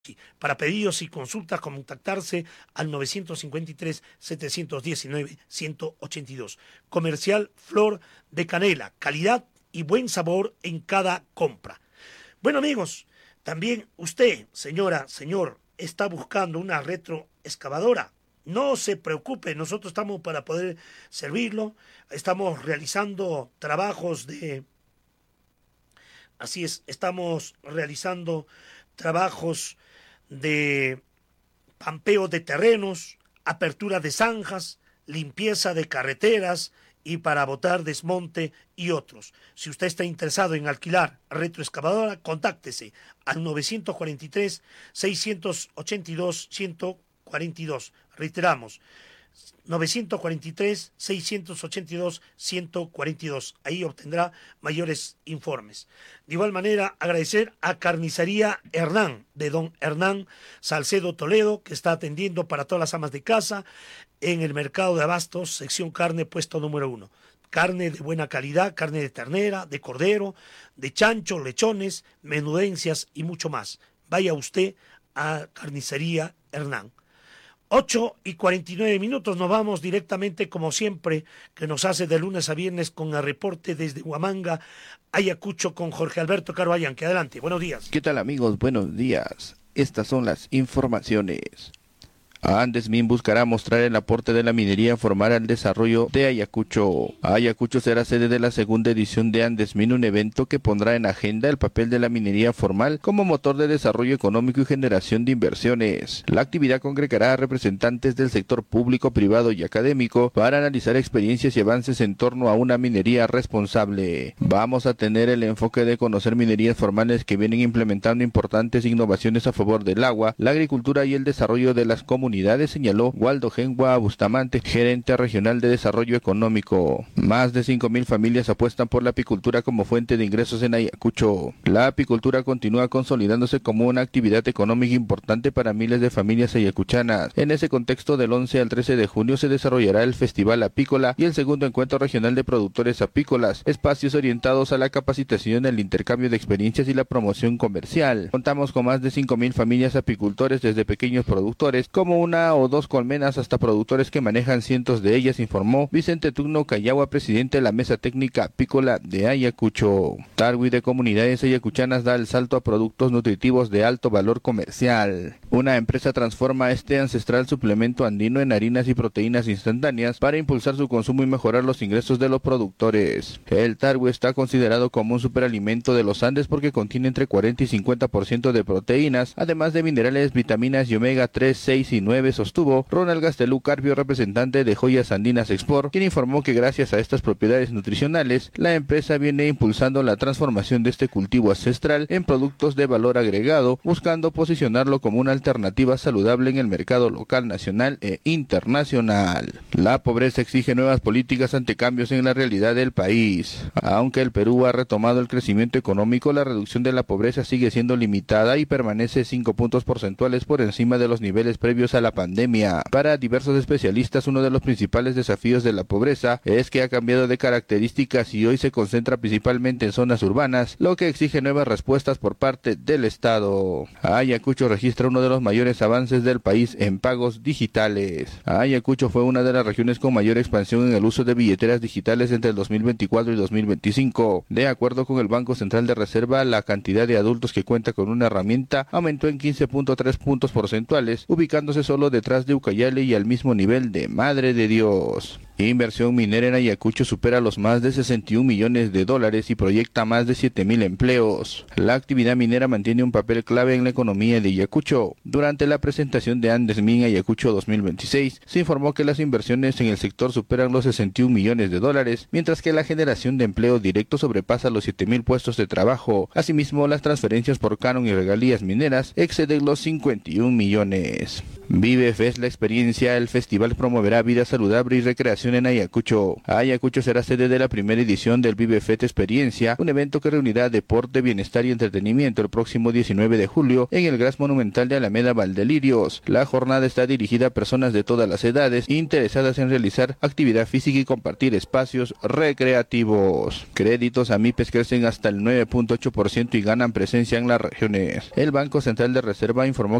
Para pedidos y consultas, contactarse al 953-719-182. Comercial Flor de Canela, calidad y buen sabor en cada compra. Bueno, amigos, también usted, señora, señor, está buscando una retroexcavadora. No se preocupe, nosotros estamos para poder servirlo. Estamos realizando trabajos de... Así es, estamos realizando trabajos de pampeo de terrenos, apertura de zanjas, limpieza de carreteras y para botar desmonte y otros. Si usted está interesado en alquilar retroexcavadora, contáctese al 943-682-142. Reiteramos, 943-682-142. Ahí obtendrá mayores informes. De igual manera, agradecer a Carnicería Hernán, de don Hernán Salcedo Toledo, que está atendiendo para todas las amas de casa en el mercado de abastos, sección carne, puesto número 1. Carne de buena calidad, carne de ternera, de cordero, de chancho, lechones, menudencias y mucho más. Vaya usted a Carnicería Hernán. 8:49, nos vamos directamente, como siempre, que nos hace de lunes a viernes con el reporte desde Huamanga, Ayacucho, con Jorge Alberto Carvallan. Que adelante, buenos días. ¿Qué tal, amigos? Buenos días. Estas son las informaciones. Andesmin buscará mostrar el aporte de la minería formal al desarrollo de Ayacucho. Ayacucho será sede de la segunda edición de Andesmin, un evento que pondrá en agenda el papel de la minería formal como motor de desarrollo económico y generación de inversiones. La actividad congregará a representantes del sector público, privado y académico para analizar experiencias y avances en torno a una minería responsable. Vamos a tener el enfoque de conocer minerías formales que vienen implementando importantes innovaciones a favor del agua, la agricultura y el desarrollo de las comunidades, señaló Waldo Gengua Bustamante, gerente regional de desarrollo económico. Más de 5,000 familias apuestan por la apicultura como fuente de ingresos en Ayacucho. La apicultura continúa consolidándose como una actividad económica importante para miles de familias ayacuchanas. En ese contexto, del 11 al 13 de junio se desarrollará el Festival Apícola y el segundo encuentro regional de productores apícolas, espacios orientados a la capacitación, el intercambio de experiencias y la promoción comercial. Contamos con más de 5,000 familias apicultores, desde pequeños productores como una o dos colmenas hasta productores que manejan cientos de ellas, informó Vicente Tugno Cayagua, presidente de la Mesa Técnica Apícola de Ayacucho. Tarwi de Comunidades Ayacuchanas da el salto a productos nutritivos de alto valor comercial. Una empresa transforma este ancestral suplemento andino en harinas y proteínas instantáneas para impulsar su consumo y mejorar los ingresos de los productores. El tarwi está considerado como un superalimento de los Andes porque contiene entre 40 y 50% de proteínas, además de minerales, vitaminas y omega 3, 6 y 9, sostuvo Ronald Gastelú Carpio, representante de Joyas Andinas Export, quien informó que gracias a estas propiedades nutricionales, la empresa viene impulsando la transformación de este cultivo ancestral en productos de valor agregado, buscando posicionarlo como una alternativa saludable en el mercado local, nacional e internacional. La pobreza exige nuevas políticas ante cambios en la realidad del país. Aunque el Perú ha retomado el crecimiento económico, la reducción de la pobreza sigue siendo limitada y permanece 5 puntos porcentuales por encima de los niveles previos a la pandemia. Para diversos especialistas, uno de los principales desafíos de la pobreza es que ha cambiado de características y hoy se concentra principalmente en zonas urbanas, lo que exige nuevas respuestas por parte del Estado. Ayacucho registra uno de los mayores avances del país en pagos digitales. Ayacucho fue una de las regiones con mayor expansión en el uso de billeteras digitales entre el 2024 y 2025. De acuerdo con el Banco Central de Reserva, la cantidad de adultos que cuenta con una herramienta aumentó en 15.3 puntos porcentuales, ubicándose solo detrás de Ucayali y al mismo nivel de Madre de Dios. Inversión minera en Ayacucho supera los más de 61 millones de dólares y proyecta más de 7,000 empleos. La actividad minera mantiene un papel clave en la economía de Ayacucho. Durante la presentación de Andesmin Ayacucho 2026, se informó que las inversiones en el sector superan los 61 millones de dólares, mientras que la generación de empleo directo sobrepasa los 7,000 puestos de trabajo. Asimismo, las transferencias por canon y regalías mineras exceden los 51 millones. Vive Fest, la experiencia. El festival promoverá vida saludable y recreación Recreación en Ayacucho. Ayacucho será sede de la primera edición del Vive Fete Experiencia, un evento que reunirá deporte, bienestar y entretenimiento el próximo 19 de julio en el Gras Monumental de Alameda Valdelirios. La jornada está dirigida a personas de todas las edades interesadas en realizar actividad física y compartir espacios recreativos. Créditos a MIPES crecen hasta el 9.8% y ganan presencia en las regiones. El Banco Central de Reserva informó